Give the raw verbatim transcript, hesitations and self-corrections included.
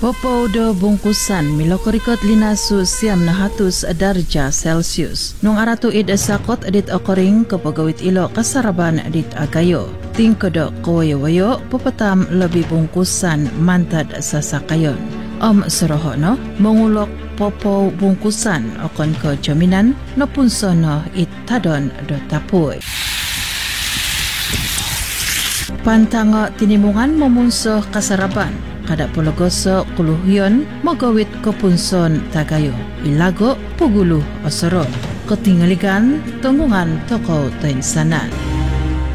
Popo do bungkusan milokorikot linasu siam na hatus darja Celsius. Nung aratu id sakot edit okoring kepagawit ilo kasaraban edit agayo. Ting kodok kawayo-wayo pupatam lebih bungkusan mantad sasakayon. Om Sorohono mengulok popo bungkusan okon ke jaminan no punsono it tadon do tapuy. Pantanga tinimungan memunsoh kasaraban. Kada pologoso kuluhyon magawit kepunson tagayo ilago puguluh osoron ketinggalikan tunggungan toko tainsanan.